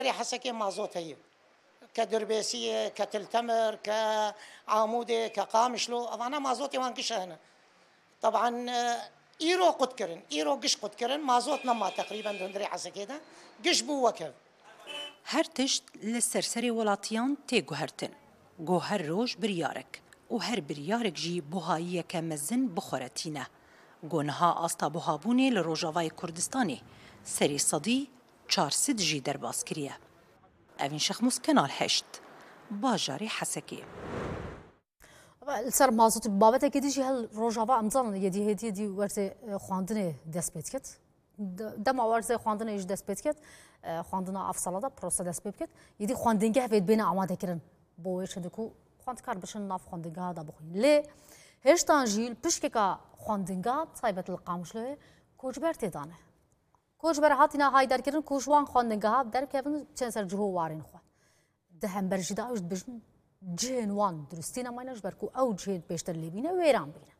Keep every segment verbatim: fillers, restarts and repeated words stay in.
حسكي مازوت هي كدربيسيه كتل تمر كعاموده كقامشلو انا مازوتي وان قش هنا طبعا ايرو قد كرن ايرو قش قد كرن مازوت نما تقريبا دندري حسكي ده قش بو وكب هرتشت للسرسري ولاتيان تي جوهرتن جوهر روش بريارك وهر بريارك جي بوهاية كمزن بخورتينه گونها آستا بوهابونی لروجاوای کردستانی سری صدی چار سد جی در باز کریه. اوین شخموس کنال هشت باجاری حسکی. السر مازوت بابته کدی جی هل روجاوا امزان یدی هدی دی ورته خواندنه دست بید کت. دم ورته خواندنه ایش دست بید کت. خواندنه افصله دا پروسه دست بید کت. یدی خواندنگه هفید بین آماده کرن. بویش دکو خواند کار بشن ناف خواندنگه دا بخوین. لی هشتان جیل پشکه خواندنگا صایبت القامشلوه کوچبر تدانه کوچبر هاتینا های در کردن کوچوان خواندنگا در کردن چند سر جهو وارین خو دهم برجدا اوج بجن جنوان درستینا ماینش برکو او جهد بیشتر لیبینه ویران بینه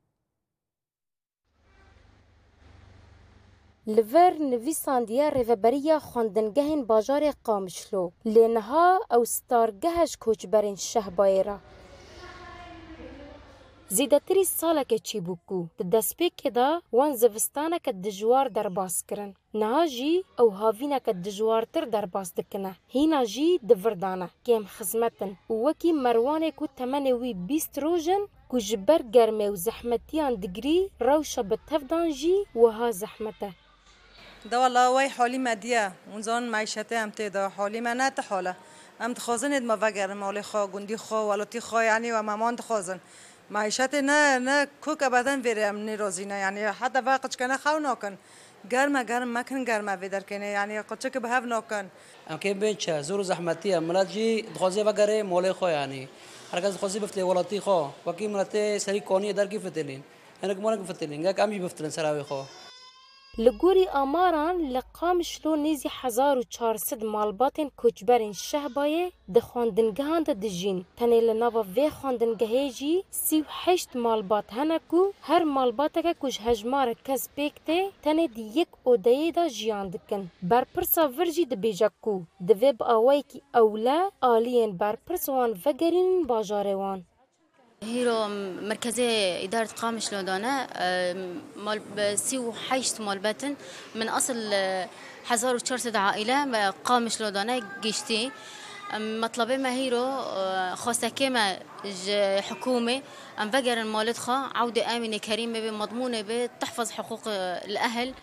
لور نویساندیا ریوبریا خواندنگهین باجار قامشلو لینها او ستارگهش کوچبرین شهبایرا زیدتری ساله که چی بکو دست که دا وان زوستانه که دجوار در باز کرن نه جی او هاوینه که دجوارتر در باز دکنه هینا جی دوردانه کم خزمتن و وکی مروانه کو تمنه وی بیست روژن کو جبر گرمه و زحمتیان دگری روشا بتفدان جی و ها زحمته دا والله وای حالی مدیه اونزان معیشته هم تیدا حالی من نه حاله هم تخوازند ما وگر مال خوا گندی خوا ولوتی خوا یعنی و مامان تخوازن معیشت نه نه کوک ابدا ویرم نیروزی نه یعنی حتی وقت کنه خو نکن گرم گرم مکن گرم ویدر کنه یعنی قچه که به هف نکن ام که بنچ زور زحمتی ملت جی دخوازی وگره مال خو یعنی هر کس دخوازی بفته ولاتی خو وکی ملت سری کونی در کی فتلین انا که مال فتلین که امی بفتن سراوی خو لگوری آماران لقامشلو نیزی هزار و چهارصد مالباتن کوچبرین شهبایه دخواندنگهان دا دجین تنه لناوا وی خواندنگهی جی سی و هشت مالبات هنکو هر مالباته که کش هجمار کس پیکته تنه دی یک اوده دا جیان دکن برپرسا ورجی دا بیجاکو دوی با آوائی کی اولا آلین برپرس وان وگرین باجاره وان هيرو مركزية إدارة قامشلو دانا مال سي وحيشت مال باتن من أصل حزار وشرطة عائلة قامشلو دانا جيشتي مطلبي ما هيرو خاصة كما حكومة أم فجر المالد خا عودة آمنة كريمة مضمونة بتحفظ حقوق الأهل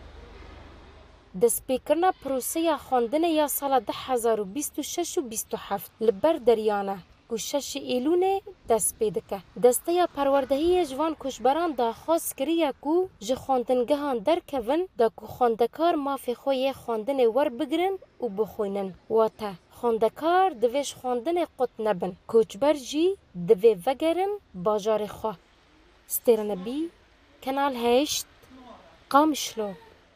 دسپیکرنا پروسه خواندن یا سال ده هزار و بیست و شش و بیست و هفت لبر دریانه کوشش ایلونه دست پیدکه دسته یا پروردهی جوان کشبران دا خاص کریه کو ج خواندنگهان در کون دا کو خواندکار مافی خوی خواندن ور بگرن و بخوینن واتا خواندکار دویش خواندن قط نبن کوچبر جی دوی وگرن باجار خواه سترنبی کنال هشت قامشلو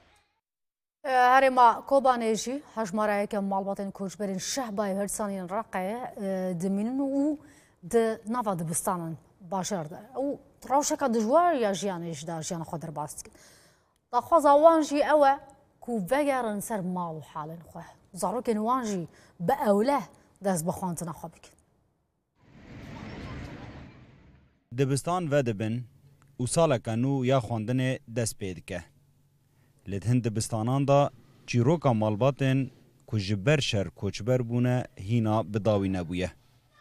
هر ما کوبانیجی هجماره که مالباتن کوچبرین شهبای هرسانین رقه دمینن و د نوا دبستانن باشر ده او تراوشک دجوار یا جیانش ده جیان خود در باست کن دا خواز وانجی اوه کو وگرن سر مال و حالن خواه زارو که وانجی به اوله دست بخوانتنا خواه بکن دبستان و دبن و سالکانو یا خواندن دست پید که لدهن دبستانان دا چیروکا مالباتن که جبر شر کوچبر بونه هینا بداوی نبویه.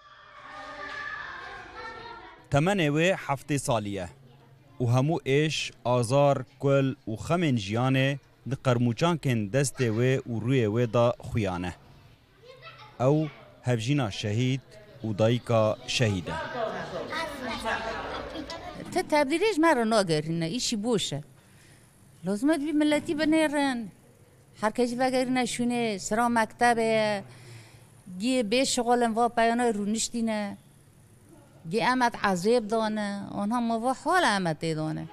تمنه و هفته سالیه و همو ایش آزار کل و خمین جیانه د قرموچان کن دست و و روی و دا خویانه او هفجینا شهید و دایکا شهیده تا تبدیلش مرا ناگرینه ایشی بوشه لازمت بی ملتی بنیرن هر کسی بگرینه شونه سرا مکتبه گیه به شغالن و پیانای رو نشتینه گیه امت عذاب دانه آنها موا حال امت دانه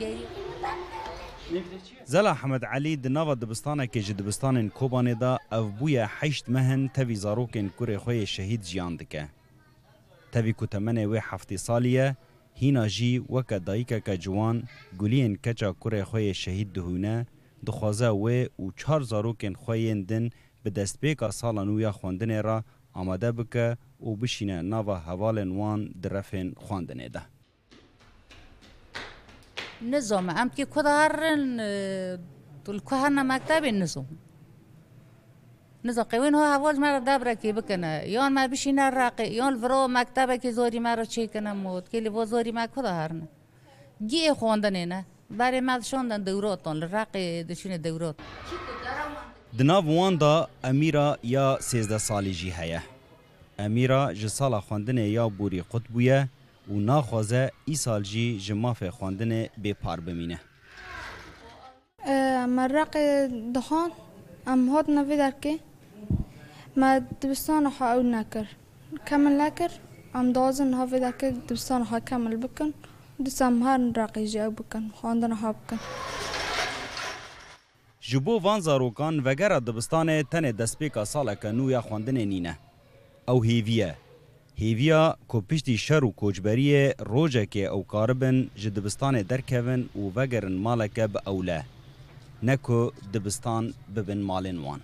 زلا حمد علی د نوا دبستانه که ج دبستانن کوبانه دا او بویا حشت مهن تاوی زاروکن کوری خوی شهید جیان دکه تاوی کتمنه و هفته سالیه هینا جی وکا دایکا که جوان گلین کچا کوری خوی شهید دهونه دخوازه و و چهار زاروکن خوین دن به دەستپێکا ساڵا نو یا xwendinê ra amade bike û bişîne nava hevalên wan di refên xwendinê de. نظام ام که کدارن طول کهرنا مکتب نظام نظام قوین ها حواج مرا دبره که بکنه یان ما بشینه راقی یان ورا مکتبه که زوری مرا چی کنه مود که لیوا زوری ما کدارن گیه خواندنه نه برای ما شوندن دوراتون راقی دشین دورات Di nav wan da Emîra ya sêzde salî jî heye. Emîra ji sala xwendinê ya borî qut bûye û naxwaze îsal jî ji mafê xwendinê bêpar bimîne. Me reqê dixwand em hatin vê derkê me dibistana xwe ew nekir. Kemil nekir em dixwazin niha vê derkê dibistana xwe kemil bikin dîsa em her reqê jî ew bikin xwendina xwe bikin. Ji bo van zarokan vegera dibistanê tenê destpêka saleka nû ya xwendinê nîne. Ew hêviye. Hêviya ku piştî şer û koçberiyê rojekê ew karibin ji dibistanê derkevin û vegerin maleke bi ewle. Ne ku dibistan bibin malên wan.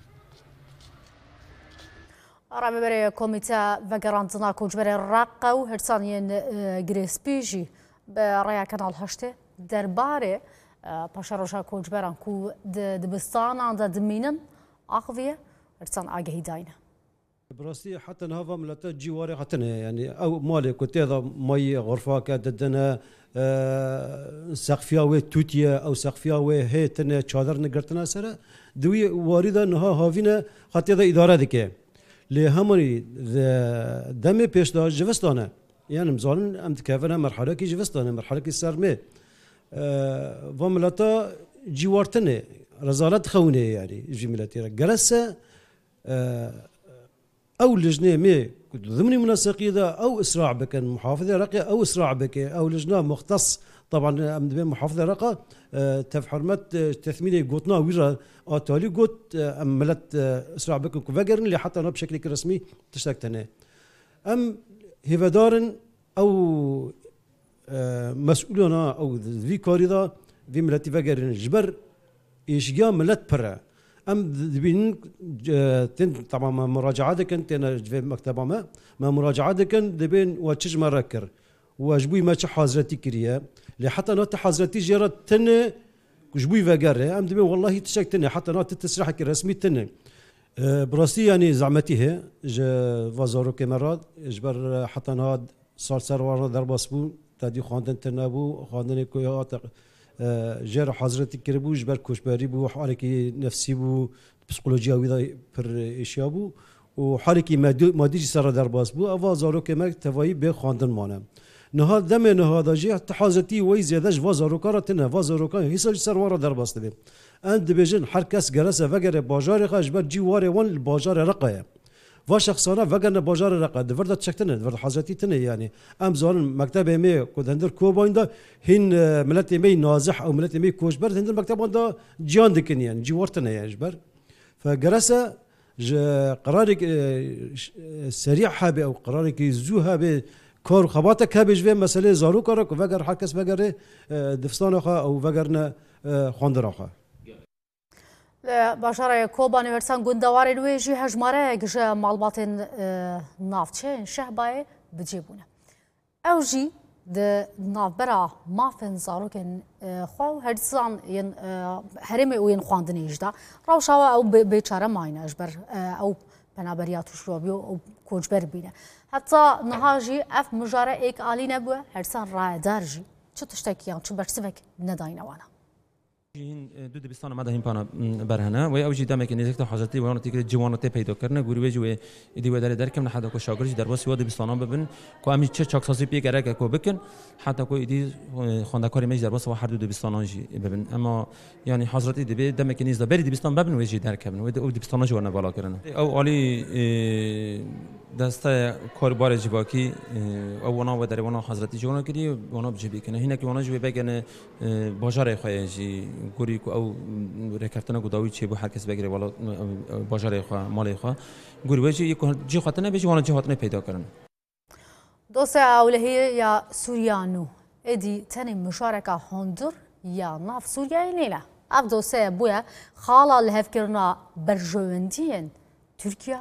Rêvebere Komîte Vegerandina Koçberê Reqe û Hirsaniyên Girêspî jî bi rêya Kanal heştê derbarê paşaroja koçberan ku di dibistanan de dimînin axiviye Hirsan agehî dayne. براستی حتی نهاوا ملت جواری حتنه یعنی او مالی کو تیدا مای غرفا که ددنه سقفیا و توتیه او سقفیا و هتنه چادر نگرتنه سره دوی وارده نها هاوینه حتی دا اداره دکه لی همونی دم پیش دا جوستانه یعنی مزالن ام تکفنه مرحله کی جوستانه مرحله کی سرمه و ملتا جوارتنه رزالت خونه یعنی جی ملتی را گرسه او لجنه مي ضمن منسقيه ده او اسراع بك محافظه رقه او اسراع بك او لجنه مختص طبعا محافظه رقه تف حرمت تثميني قوتنا ويرا اتالي قوت املت اسراع بك كفجرن اللي حتى بشكل رسمي تشتكتنا ام هيفدارن او مسؤولنا او في كاريدا في ملتي فجرن جبر ايشجا ملت برا ام دبين طبعا مراجعاتك انت انا في مكتبه ما ما مراجعاتك دبين وتشج مركر وجبوي ما حاضرتي كريا لحتى نوت حاضرتي جرت تن جبوي فقره ام دبين والله تشكتني حتى نوت تسرحك الرسمي تن براستي يعني زعمتي هي وزارو كاميرات جبر حتى ناد صار سروار درباسبو تادي خواندن تنابو خواندن كويات جار حضرتي كربو جبر كوشباري بو حالكي نفسي بو بسيكولوجيا ويدا بر اشياء بو وحالكي مادي سر درباس بو اوا زارو كما تواي به خواندن مانه نها دم نها داجي تحازتي وي زياده وزارو كارتنا وزارو كان هيسل سر ورا درباس دبي اند بيجن هر کس گرسه وگره باجار خش بر جوار وان باجار رقه و شخصانه وگرنه باجار رقه دورد چکتنه دورد حضرتی تنه یعنی ام زان مکتب می کدندر کوبایندا هین ملت می نازح او ملت می کوشبر هندر مکتب دا جان دکن یعنی جوارتنه یعنی بر فجرسه قرارك سريع حابي او قرارك زوها به کار خباتك هبج به مسئله زارو کارک و وگر هر کس وگر دفستان خو او وگرنه خواندن خو باشار کوبانی ورسان گندوار نویجی هجماره گج معلوماتن نافچه شهبای بجیبونه اوجی د نافبرا مافن زاروکن خو هرسان ين هرمي وين خواندنيش دا راوشاوا او بيچاره ماينه اجبر او بنابريات شروبيو او کوجبر بينه حتى نهاجي اف مجاره ايك علينا بو هرسان را درجي چه تشتكيان چه برسفك نداينا وانا این دو دبستان ما دهیم پانا برهنه و اوجی دامه که نزدیک حاضرتی و آن تیکر جوانات پیدا کردن گروه جو ایدی و داره درکم نحدا کو شاگردی در باسی و دبستانان ببین کو امی چه چاکسازی پی گره کو بکن حتی کو ایدی خواندکاری میج در باسی و هر دو دبستانان جی ببین اما یعنی حاضرتی دی دامه که نزد بری دبستان ببین و جی درکم و دو دبستانان جو بالا کردن او عالی دسته کاربار جواکی او ونا و در ونا حضرتی جوانا کردی ونا بجیبی کنه هینا که ونا جو بگن بازار خواهی گوری کو او رکرتنا گوداوی چه بو هر کس بگیره والا بازار خو مال خو گوری وجه یک جی خاطر بجی وانا جی خاطر پیدا کردن دوسه اولهی یا سوریانو ادی تنی مشارکه هندر یا ناف سوریا نیله اف دوسه بویا خالا لهفکرنا برجوندین Türkiye